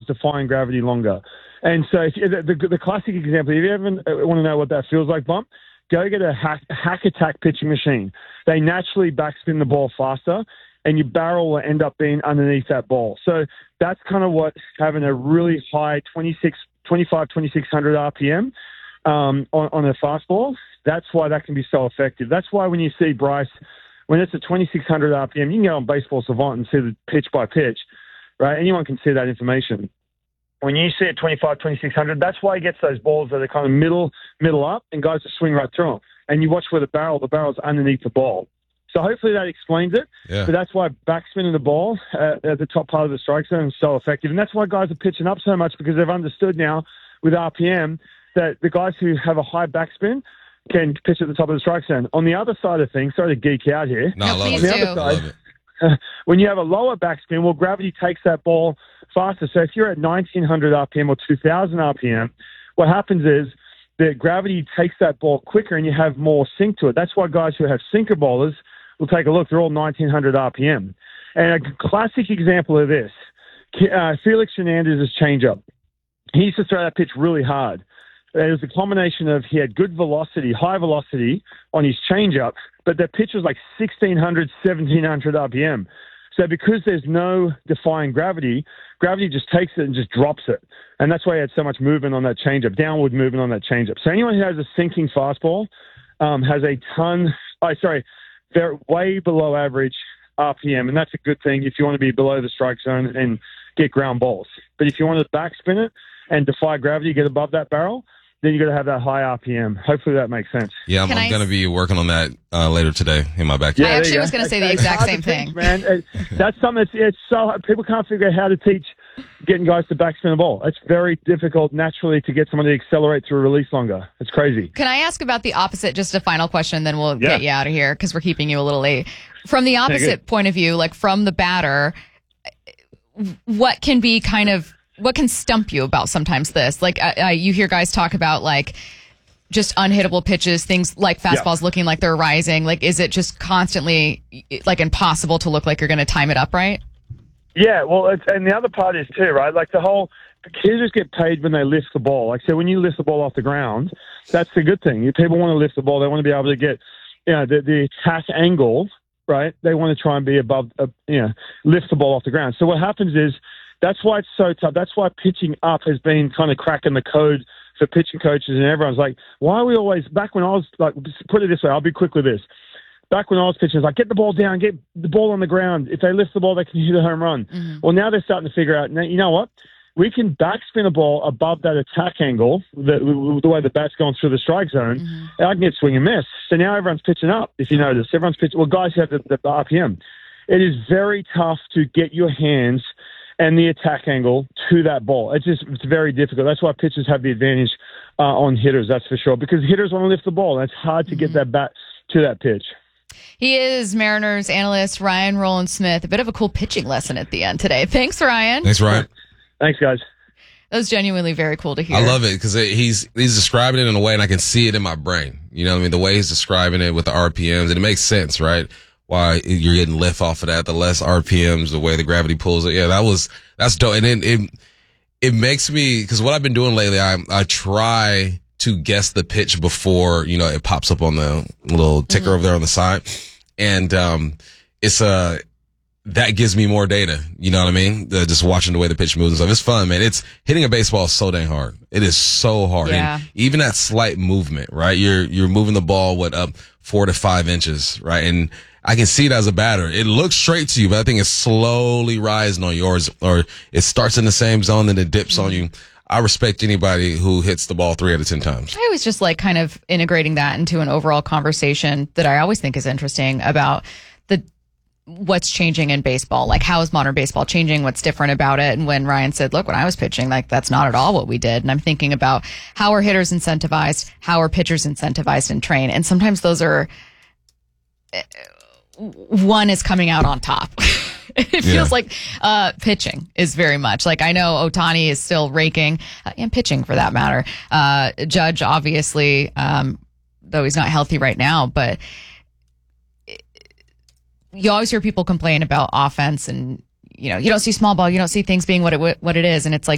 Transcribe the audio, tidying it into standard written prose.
defying gravity longer. And so the classic example, if you ever want to know what that feels like, Bump, go get a hack attack pitching machine. They naturally backspin the ball faster, and your barrel will end up being underneath that ball. So that's kind of what having a really high 2,600 RPM on a fastball, that's why that can be so effective. That's why when you see Bryce, when it's a 2,600 RPM, you can go on Baseball Savant and see the pitch by pitch, right? Anyone can see that information. When you see it 2,600, that's why he gets those balls that are kind of middle up, and guys just swing right through them. And you watch where the barrel's underneath the ball. So hopefully that explains it. Yeah. But that's why backspinning the ball at the top part of the strike zone is so effective. And that's why guys are pitching up so much, because they've understood now with RPM that the guys who have a high backspin can pitch at the top of the strike zone. On the other side of things, sorry to geek out here. No, on the other side, when you have a lower backspin, well, gravity takes that ball faster. So if you're at 1,900 RPM or 2,000 RPM, what happens is that gravity takes that ball quicker and you have more sink to it. That's why guys who have sinker bowlers will take a look. They're all 1,900 RPM. And a classic example of this, Felix Hernandez's changeup. He used to throw that pitch really hard. It was a combination of he had good velocity, high velocity on his changeup, but the pitch was like 1,600, 1,700 RPM. So because there's no defying gravity, gravity just takes it and just drops it. And that's why he had so much movement on that changeup, downward movement on that changeup. So anyone who has a sinking fastball has a they're way below average RPM, and that's a good thing if you want to be below the strike zone and get ground balls. But if you want to backspin it and defy gravity, get above that barrel, then you got to have that high RPM. Hopefully that makes sense. Yeah, I'm going to be working on that later today in my backyard. I actually was going to say the exact same thing. Man, that's something it's so people can't figure out how to teach getting guys to backspin the ball. It's very difficult naturally to get someone to accelerate to release longer. It's crazy. Can I ask about the opposite? Just a final question, then we'll get you out of here because we're keeping you a little late. From the opposite point of view, like from the batter, what can stump you about sometimes this? Like you hear guys talk about like just unhittable pitches, things like fastballs looking like they're rising. Like, is it just constantly like impossible to look like you're going to time it up right? Yeah, well, and the other part is too, right? Like the whole hitters get paid when they lift the ball. Like, so when you lift the ball off the ground, that's the good thing. People want to lift the ball. They want to be able to get, the attack angle, right? They want to try and be above, lift the ball off the ground. So what happens is, that's why it's so tough. That's why pitching up has been kind of cracking the code for pitching coaches, and everyone's like, why are we always, back when I was like, put it this way, I'll be quick with this. Back when I was pitching, it's like, get the ball down, get the ball on the ground. If they lift the ball, they can hit a home run. Mm-hmm. Well, now they're starting to figure out, you know what? We can backspin a ball above that attack angle, the way the bat's going through the strike zone, and I can get swing and miss. So now everyone's pitching up, if you notice. Everyone's pitching, well, guys who have the RPM. It is very tough to get your hands and the attack angle to that ball. It's very difficult. That's why pitchers have the advantage on hitters, that's for sure, because hitters want to lift the ball, and it's hard to get that bat to that pitch. He is Mariners analyst Ryan Rowland-Smith. A bit of a cool pitching lesson at the end today. Thanks, Ryan. Thanks, Ryan. Thanks, guys. That was genuinely very cool to hear. I love it because he's describing it in a way, and I can see it in my brain. You know what I mean? The way he's describing it with the RPMs, and it makes sense, right? Why you're getting lift off of that, the less RPMs, the way the gravity pulls it. Yeah, that's dope. And then it makes me, because what I've been doing lately, I try to guess the pitch before, it pops up on the little ticker over there on the side. And, that gives me more data. You know what I mean? Just watching the way the pitch moves and stuff. It's fun, man. Hitting a baseball is so dang hard. It is so hard. Yeah. And even that slight movement, right? You're moving the ball, up 4 to 5 inches, right? And I can see it as a batter. It looks straight to you, but I think it's slowly rising on yours, or it starts in the same zone, then it dips on you. I respect anybody who hits the ball 3 out of 10 times. I was just like kind of integrating that into an overall conversation that I always think is interesting about what's changing in baseball. Like, how is modern baseball changing? What's different about it? And when Ryan said, look, when I was pitching, like, that's not at all what we did. And I'm thinking about how are hitters incentivized? How are pitchers incentivized and trained? And sometimes those are, one is coming out on top. It feels like pitching is very much like, I know Ohtani is still raking and pitching for that matter. Judge, obviously, though he's not healthy right now, but you always hear people complain about offense, and you don't see small ball, you don't see things being what it is, and it's like